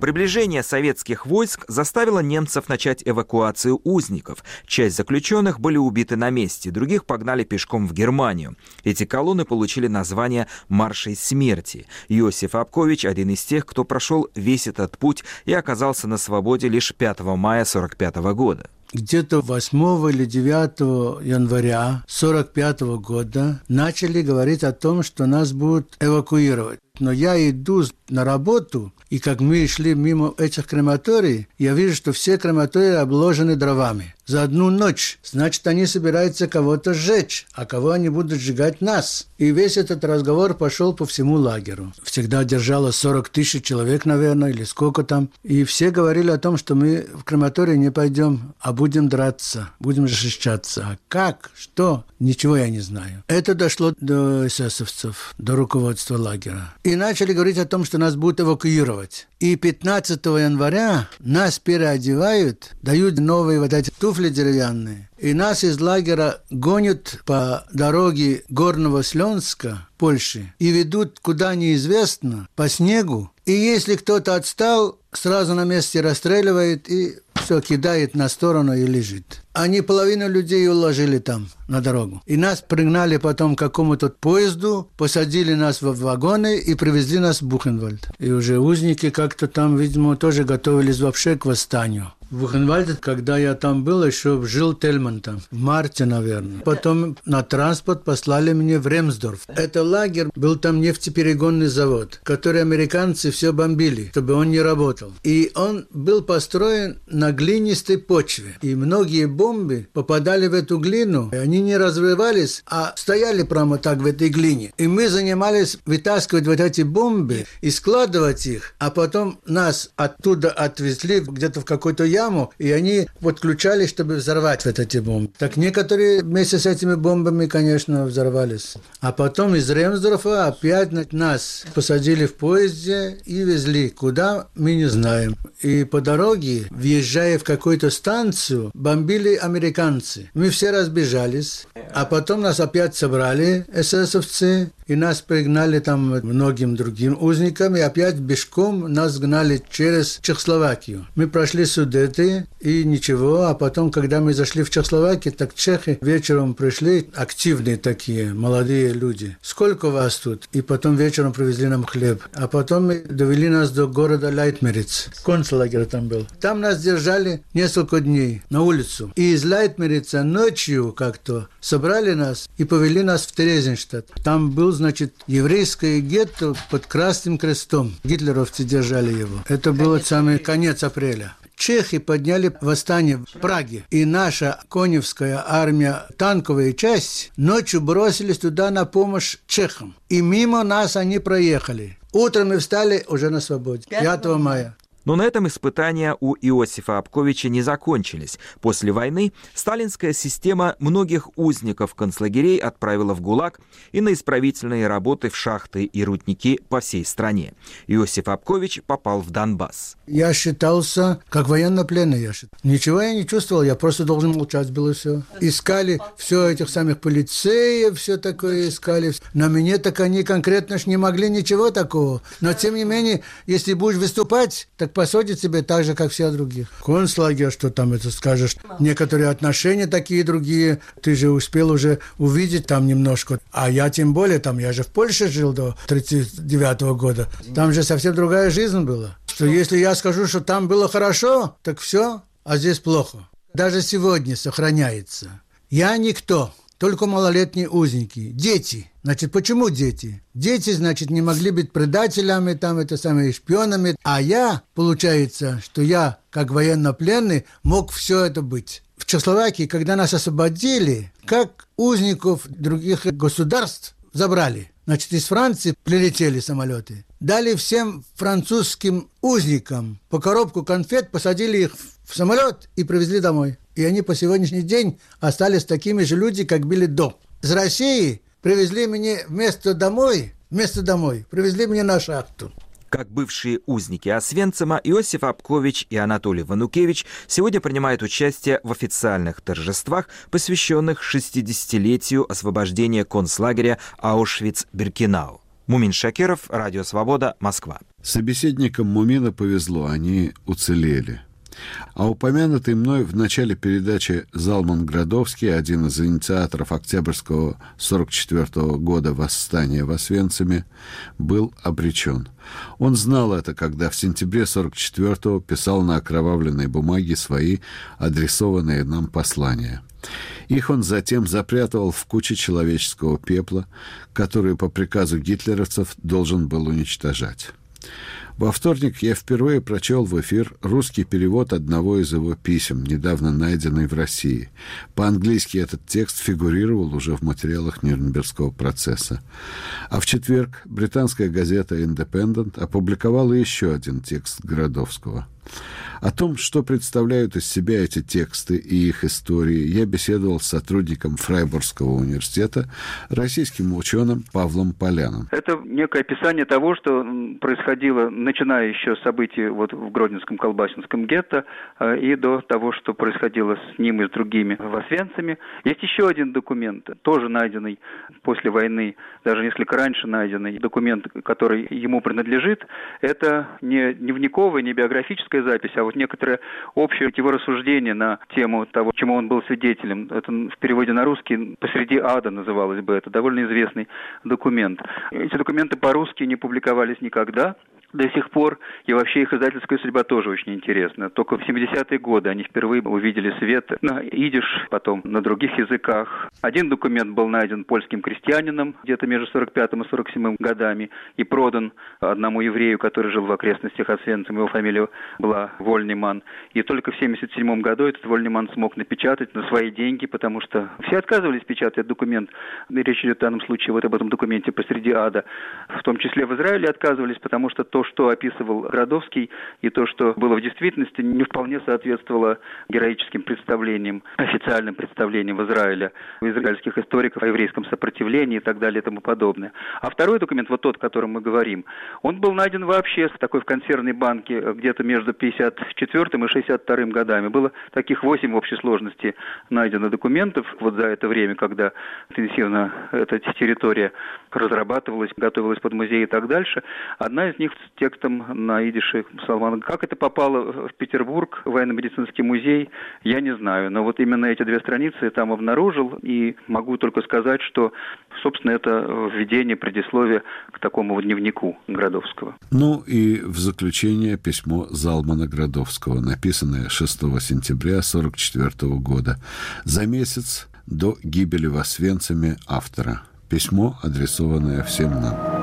Приближение советских войск заставило немцев начать эвакуацию узников. Часть заключенных были убиты на месте, других погнали пешком в Германию. Эти колонны получили название «Маршей смерти». Иосиф Апкович – один из тех, кто прошел весь этот путь и оказался на свободе лишь 5 мая 1945 года. Где-то 8 или 9 января 1945 года начали говорить о том, что нас будут эвакуировать. Но я иду на работу, и как мы шли мимо этих крематорий, я вижу, что все крематории обложены дровами. За одну ночь. Значит, они собираются кого-то сжечь, а кого они будут сжигать нас. И весь этот разговор пошел по всему лагерю. Всегда держало 40 тысяч человек, наверное, или сколько там. И все говорили о том, что мы в крематорий не пойдем, а будем драться, будем защищаться. А как? Что? Ничего я не знаю. Это дошло до эсэсовцев, до руководства лагеря. И начали говорить о том, что нас будут эвакуировать. И 15 января нас переодевают, дают новые вот эти туфли деревянные. И нас из лагеря гонят по дороге Горного Слёнска, Польши, и ведут куда неизвестно, по снегу. И если кто-то отстал, сразу на месте расстреливает и все кидает на сторону и лежит. Они половину людей уложили там, на дорогу. И нас пригнали потом к какому-то поезду, посадили нас в вагоны и привезли нас в Бухенвальд. И уже узники как-то там, видимо, тоже готовились вообще к восстанию. В Бухенвальде, когда я там был, еще жил Тельман там, в марте, наверное. Потом на транспорт послали меня в Ремсдорф. Это лагерь, был там нефтеперегонный завод, который американцы все бомбили, чтобы он не работал. И он был построен на глинистой почве. И многие бомбы попадали в эту глину, и они не развивались, а стояли прямо так в этой глине. И мы занимались вытаскивать вот эти бомбы и складывать их, а потом нас оттуда отвезли где-то в какой-то яму, и они подключались, чтобы взорвать вот эти бомбы. Так некоторые вместе с этими бомбами, конечно, взорвались. А потом из Ремсдорфа опять нас посадили в поезде и везли. Куда, мы не знаем. И по дороге, въезжая в какую-то станцию, бомбили американцы. Мы все разбежались, а потом нас опять собрали эсэсовцы, и нас пригнали там многим другим узникам, и опять пешком нас гнали через Чехословакию. Мы прошли Судеты, и ничего, а потом, когда мы зашли в Чехословакию, так чехи вечером пришли, активные такие, молодые люди. Сколько вас тут? И потом вечером привезли нам хлеб. А потом довели нас до города Лейтмериц. Концлагерь там был. Там нас держали несколько дней на улицу. И из Лейтмерица ночью как-то собрали нас и повели нас в Терезинштадт. Там был, значит, еврейское гетто под Красным Крестом. Гитлеровцы держали его. Это был самый конец апреля. Чехи подняли восстание в Праге, и наша коневская армия, танковая часть, ночью бросились туда на помощь чехам. И мимо нас они проехали. Утром мы встали уже на свободе, 5 мая. Но на этом испытания у Иосифа Апковича не закончились. После войны сталинская система многих узников концлагерей отправила в ГУЛАГ и на исправительные работы в шахты и рудники по всей стране. Иосиф Апкович попал в Донбасс. Я считался как военнопленный. Ничего я не чувствовал, я просто должен молчать было все. Искали все этих самых полицеев, все такое искали. На меня так они конкретно не могли ничего такого. Но тем не менее, если будешь выступать, так посадят тебя так же, как все других. Концлагерь, что там это скажешь. Некоторые отношения такие другие. Ты же успел уже увидеть там немножко. А я тем более, там я же в Польше жил до 1939 года. Там же совсем другая жизнь была. Что если я скажу, что там было хорошо, так все, а здесь плохо. Даже сегодня сохраняется. Я никто. Только малолетние узники. Дети. Значит, почему дети? Дети, значит, не могли быть предателями, там, это самое, шпионами. А я, получается, что я, как военнопленный, мог все это быть. В Чехословакии, когда нас освободили, как узников других государств забрали. Значит, из Франции прилетели самолеты. Дали всем французским узникам по коробку конфет, посадили их в самолет и привезли домой. И они по сегодняшний день остались такими же людьми, как были до. Из России привезли меня вместо домой, привезли меня на шахту. Как бывшие узники Освенцима, Иосиф Апкович и Анатолий Ванукевич сегодня принимают участие в официальных торжествах, посвященных 60-летию освобождения концлагеря Аушвиц-Биркенау. Мумин Шакиров, Радио Свобода, Москва. Собеседникам Мумина повезло, они уцелели. А упомянутый мной в начале передачи Залман Градовский, один из инициаторов Октябрьского 1944 года восстания в Освенциме, был обречен. Он знал это, когда в сентябре 1944 писал на окровавленной бумаге свои адресованные нам послания. Их он затем запрятывал в куче человеческого пепла, которую по приказу гитлеровцев должен был уничтожать. Во вторник я впервые прочел в эфир русский перевод одного из его писем, недавно найденный в России. По-английски этот текст фигурировал уже в материалах Нюрнбергского процесса. А в четверг британская газета «Индепендент» опубликовала еще один текст Градовского. О том, что представляют из себя эти тексты и их истории, я беседовал с сотрудником Фрайбургского университета, российским ученым Павлом Поляном. Это некое описание того, что происходило, начиная еще с событий в Гродненском колбасинском гетто и до того, что происходило с ним и с другими в Освенциме. Есть еще один документ, тоже найденный после войны, даже несколько раньше найденный документ, который ему принадлежит. Это не дневниковая, не биографическая запись, а некоторое общее его рассуждение на тему того, чему он был свидетелем. Это в переводе на русский «Посреди ада» называлось бы. Это довольно известный документ. Эти документы по-русски не публиковались никогда до сих пор, и вообще их издательская судьба тоже очень интересна. Только в 70-е годы они впервые увидели свет на идиш, потом на других языках. Один документ был найден польским крестьянином где-то между 45 и 47 годами и продан одному еврею, который жил в окрестностях Освенцима, его фамилия была Вольниман. И только в 77 году этот Вольниман смог напечатать на свои деньги, потому что все отказывались печатать документ. Речь идет в данном случае об этом документе «Посреди ада». В том числе в Израиле отказывались, потому что то, что описывал Градовский, и то, что было в действительности, не вполне соответствовало героическим представлениям, официальным представлениям в Израиле, у израильских историков о еврейском сопротивлении и так далее и тому подобное. А второй документ, тот, о котором мы говорим, он был найден вообще в консервной банке где-то между 54 и 62 годами. Было таких 8 в общей сложности найдено документов за это время, когда интенсивно эта территория разрабатывалась, готовилась под музей и так дальше. Одна из них с текстом на идише Салмана. Как это попало в Петербург, в военно-медицинский музей, я не знаю. Но именно эти 2 страницы я там обнаружил, и могу только сказать, что, собственно, это введение, предисловие к такому дневнику Градовского. Ну и в заключение письмо Залмана Градовского, написанное 6 сентября 1944 года, за месяц до гибели в Освенциме автора. Письмо, адресованное всем нам.